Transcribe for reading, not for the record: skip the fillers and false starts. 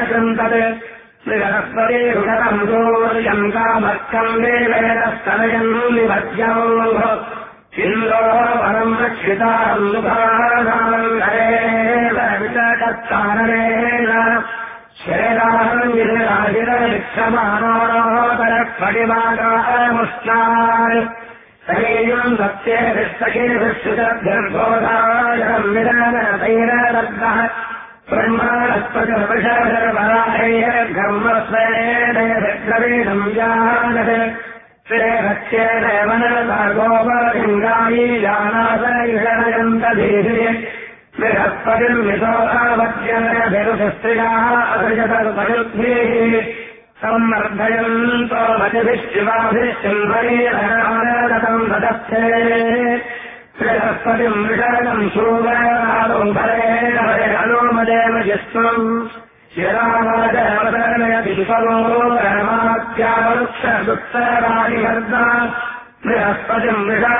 तत् बृहस्पति ऋषतम् सूर्यम् कामर्कम् वेवेदस्तनयम् निभज्यम् इन्द्रो वरम् रक्षितारम् मुखानाम् विचकत्कारणेन श्रेराहम् विराजिरविक्षमानोपरक्पटिमागामुष्णान् समीयम् सत्येभिस्तकेभिश्चितभ्यर्भोधायम् विरनतैरदग्धः ब्रह्माणस्पतिर्विषर्वरायैर्घर्मस्वेनैर्घ्रवीणम् जानत् श्रेभक्ष्येन मनसा गोपलिङ्गायी जानासैषणयन्तधीः बृहस्पतिर्विशोधावज्यभिरुषस्त्रियाः असृजतरुपयुद्भिः सम्वर्धयन्तो मतिभिः शिवाभिश्चिम्भरीरतम् तदस्थे बृहस्पतिम् विषयम् शूवरादम् फलेन अनुमदेव जिष्णुम् शिरावाजवदनयति सुफलो रमात्यावृक्षदुत्तराणि हर्दा बृहस्पतिम् विषय